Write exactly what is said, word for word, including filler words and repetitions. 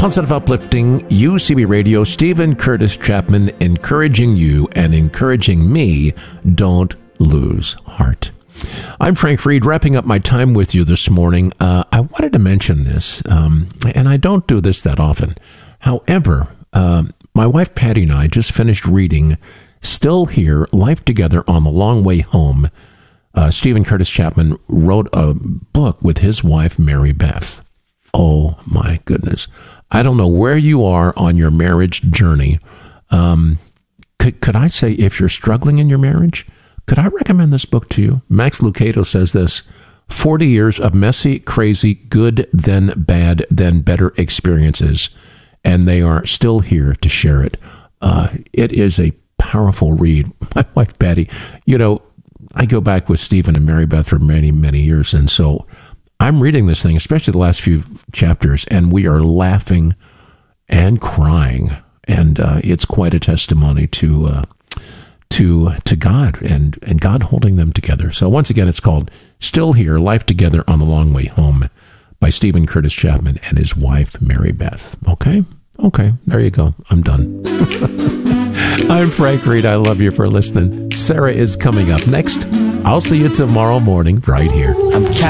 Positive, uplifting U C B Radio, Stephen Curtis Chapman, encouraging you and encouraging me. Don't lose heart. I'm Frank Reed, wrapping up my time with you this morning. Uh, I wanted to mention this, um, and I don't do this that often. However, uh, my wife Patty and I just finished reading Still Here, Life Together on the Long Way Home. Uh, Stephen Curtis Chapman wrote a book with his wife, Mary Beth. Oh, my goodness. I don't know where you are on your marriage journey. Um, could, could I say if you're struggling in your marriage, could I recommend this book to you? Max Lucado says this, forty years of messy, crazy, good, then bad, then better experiences, and they are still here to share it. Uh, it is a powerful read. My wife, Patty, you know, I go back with Stephen and Mary Beth for many, many years, and so I'm reading this thing, especially the last few chapters, and we are laughing and crying, and uh, it's quite a testimony to uh, to to God and and God holding them together. So once again, it's called Still Here, Life Together on the Long Way Home by Stephen Curtis Chapman and his wife, Mary Beth. Okay? Okay, there you go. I'm done. I'm Frank Reed. I love you for listening. Sarah is coming up next. I'll see you tomorrow morning right here. I'm